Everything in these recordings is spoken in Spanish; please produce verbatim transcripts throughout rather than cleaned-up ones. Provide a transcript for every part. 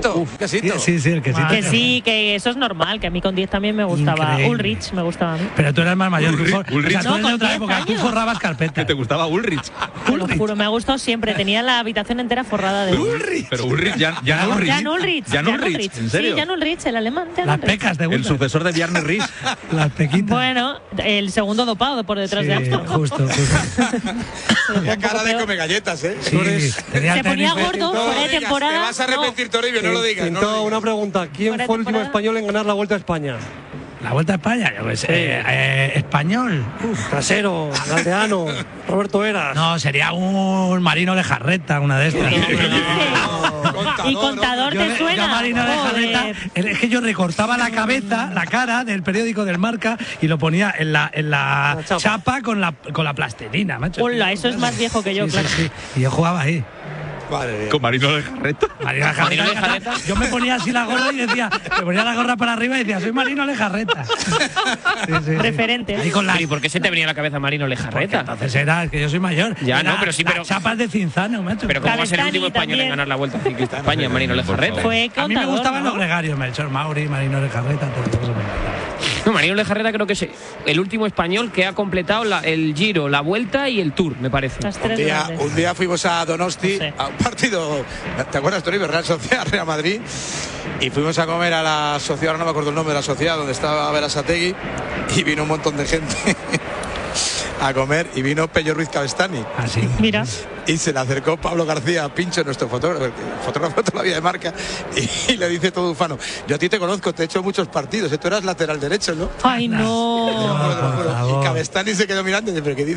quesito, Uf, quesito. Sí, sí, el quesito. Que sí, que eso es normal, que a mí con diez también me gustaba. Increíble. Ulrich me gustaba a mí. Pero tú eras más mayor. Ulrich, tú, for- Ulrich. O sea, tú No, eres de con otra diez época. Tú años. forrabas ¿Que carpetas. te gustaba Ulrich? Te lo juro, me ha gustado siempre. Tenía la habitación entera forrada de Ulrich. Pero Ulrich, Jan, Jan Ulrich. Jan Ulrich. Jan Ulrich, ¿en serio? Sí, Jan Ulrich, el alemán. Jan Las Ulrich. pecas de El Ulrich. sucesor de Bjarne Riis. Las pequitas. Bueno, el segundo dopado por detrás Sí, de Armstrong. justo, justo. Tenía cara de come galletas, ¿eh? Sí, tenía Se el ponía tenis- gordo, No lo fuera de digas, temporada. te vas a arrepentir, Toribio, no lo digas. No Tinto, lo digas. una pregunta. ¿Quién Fuera fue el último temporada. español en ganar la Vuelta a España? La Vuelta a España, yo qué sé. eh, eh, español. Uf, Trasero, Galdeano, Roberto Eras. No, sería un Marino Lejarreta, una de estas. ¿Qué dices? Contador, ¿Y contador Yo te le- suena? yo a Marino Joder. Lejarreta, es que yo recortaba la cabeza, la cara del periódico del Marca y lo ponía en la, en la, La chapa. chapa. con la, con la plastilina, macho. Hola, eso es más viejo que yo, Sí, claro. sí, sí. Y yo jugaba ahí. Madre mía. Con Marino de Jarreta. Marino Lejarreta. Marino Lejarreta. Yo me ponía así la gorra y decía, me ponía la gorra para arriba y decía, soy Marino Lejarreta. Sí, sí, sí. Referente. Ahí con la, Pero ¿y por qué se te venía a la cabeza Marino porque Lejarreta? entonces era, es que yo soy mayor. Ya, Era no, pero sí, las pero- chapas de Cinzano, macho. Pero ¿cómo va a ser el Cavestani último español en también. ganar la Vuelta Ciclista a España? Marino Lejarreta. Fue a mí me contador, gustaban ¿no? los gregarios, Melchor Mauri, Marino Lejarreta, todo eso me encantaba. No, Marino Lejarreta creo que es el último español que ha completado la- el Giro, la Vuelta y el Tour, me parece. Las Un tres día, grandes. un día fuimos a Donosti No sé. a un partido, ¿te acuerdas, Toribio? Real Sociedad, Real Madrid. Y fuimos a comer a la sociedad, ahora no me acuerdo el nombre de la sociedad, donde estaba Berasategui, y vino un montón de gente a comer, y vino Pello Ruiz Cavestani. Así. Mira, Y se le acercó Pablo García Pincho, nuestro fotógrafo, el fotógrafo de toda la vida de Marca, y, y le dice todo ufano, yo a ti te conozco, te he hecho muchos partidos, ¿eh? Tú eras lateral derecho, ¿no? ay No, no. por favor. Y Cavestani se quedó mirando y dice, ¿pero qué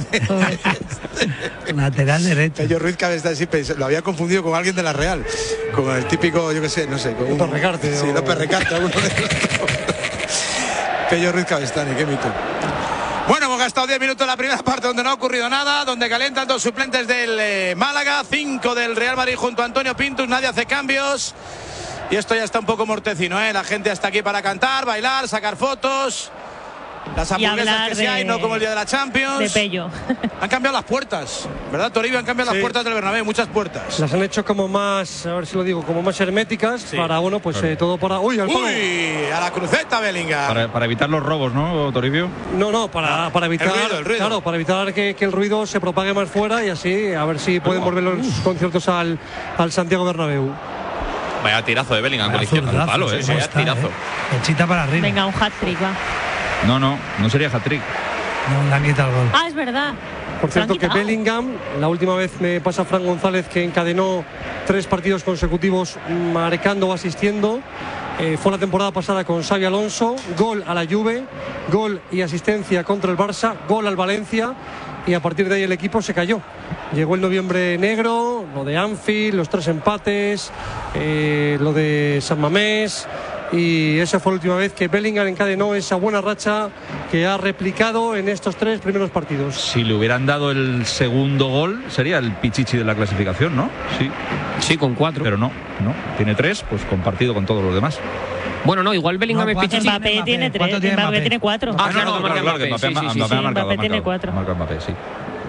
dice? Lateral derecho. Pello Ruiz Cavestani sí, pens- lo había confundido con alguien de la Real, con el típico, yo qué sé, no sé, con un López Recarte, Sí, o- López Recarte, alguno de los- Pello Ruiz Cavestani, qué mito. Bueno, hemos gastado diez minutos en la primera parte donde no ha ocurrido nada, donde calientan dos suplentes del eh, Málaga, cinco del Real Madrid junto a Antonio Pintus, nadie hace cambios. Y esto ya está un poco mortecino, ¿eh? La gente está aquí para cantar, bailar, sacar fotos. Las Y hamburguesas hablar que sí de- hay, no como el día de la Champions. De Pello. Han cambiado las puertas, ¿verdad, Toribio? Han cambiado Sí. las puertas del Bernabéu, muchas puertas. Las han hecho como más, a ver si lo digo, como más herméticas para, bueno, pues eh, todo para... ¡Uy, al palo! Uy, a la cruceta, Bellingham. Para, para evitar los robos, ¿no, Toribio? No, no, para, para evitar, El ruido, el ruido. claro, para evitar que, que el ruido se propague más fuera y así a ver si pueden volver los conciertos al, al Santiago Bernabéu. Vaya tirazo de Bellingham con la izquierda al Zurdazo, palo, sí, ¿eh? cómo Vaya está, tirazo. eh. Echita para arriba. Venga, un hat-trick, va. No, no, no sería hat-trick. No, le han quitado el gol. Ah, es verdad. Por Se lo han cierto que quitado. Bellingham, la última vez me pasa Fran González que encadenó tres partidos consecutivos marcando o asistiendo. Eh, fue la temporada pasada con Xavi Alonso, gol a la Juve, gol y asistencia contra el Barça, gol al Valencia y a partir de ahí el equipo se cayó. Llegó el noviembre negro, lo de Anfield, los tres empates, eh, lo de San Mamés y esa fue la última vez que Bellingham encadenó esa buena racha que ha replicado en estos tres primeros partidos. Si le hubieran dado el segundo gol, sería el pichichi de la clasificación, ¿no? Sí, Sí, con cuatro. pero no, no. Tiene tres, pues compartido con todos los demás. Bueno, no, igual Bellingham No, es cuatro pichichi. Mbappé tiene tres, ¿Cuánto tiene Mbappé Mbappé? tiene cuatro. Ah, claro, que marca Mbappé, que Mbappé, sí, sí, Mbappé sí, ha sí, marcado, Mbappé ha tiene marcado, cuatro. ha marcado Mbappé, sí.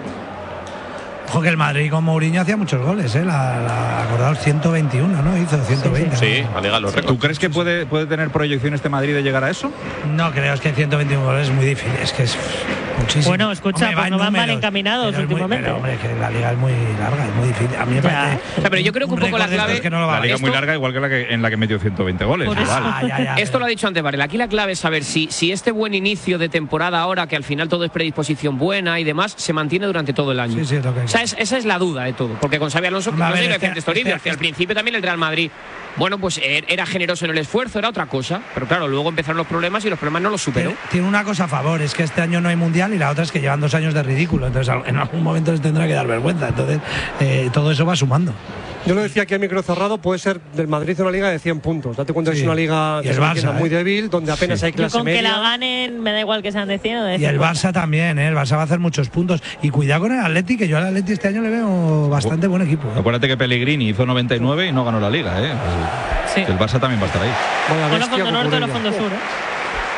Ojo que el Madrid con Mourinho hacía muchos goles, ¿eh? La, la, acordaos, ciento veintiuno, ¿no? Hizo ciento veinte. Sí, ¿no? a ligar los ¿Tú récords. crees que puede, puede tener proyección este Madrid de llegar a eso? No creo, es que ciento veintiuno goles es muy difícil, es que es muchísimo. Bueno, escucha, pues en no van mal números, encaminados pero es muy- últimamente. pero, hombre, que la liga es muy larga, es muy difícil. A mí me Ya. parece. O sea, pero yo creo que un poco la récord de estos clave- que no lo va a La liga es ver. muy larga, igual que la que en la que metió ciento veinte goles. Por eso. igual. Ah, ya, ya, Esto pero- lo ha dicho antes Varela. Aquí la clave es saber si, si este buen inicio de temporada ahora, que al final todo es predisposición buena y demás, se mantiene durante todo el año. Sí, sí, es lo que hay. O sea, es- esa es la duda de todo. Porque con Xavi Alonso, Hombre, a no ver, sé qué este- decía antes Toribio, este- que al principio también el Real Madrid, bueno, pues er- era generoso en el esfuerzo, era otra cosa. Pero claro, luego empezaron los problemas y los problemas no los superó. Tiene, tiene una cosa a favor, es que este año no hay mundial y la otra es que llevan dos años de ridículo. Entonces, al- en algún momento les tendrá que dar vergüenza. Entonces, eh, todo eso va sumando. Yo lo decía aquí a micro cerrado, puede ser del Madrid una liga de cien puntos. Date cuenta que Sí. es una liga Y que el se entienda, Barça, muy ¿eh? débil, donde apenas hay Yo clase con que media. la ganen me da igual que sean de cien o de Y el cincuenta. Barça también, ¿eh? El Barça va a hacer muchos puntos. Y cuidado con el Atleti, que yo al Atleti este año le veo bastante buen equipo, ¿eh? Acuérdate que Pellegrini hizo noventa y nueve y no ganó la liga, ¿eh? Sí. El Barça también va a estar ahí. Vaya Con los bestia, fondo norte o los Cucurella. fondo sur, ¿eh?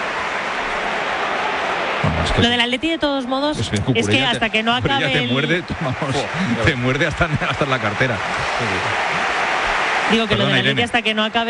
Bueno, es que Lo del Atleti de todos modos es que es que Cucurella hasta te- que no Cucurella acabe te el- muerde, vamos, te muerde hasta, hasta en la cartera. Digo que lo Perdona, del Atleti Irene. hasta que no acabe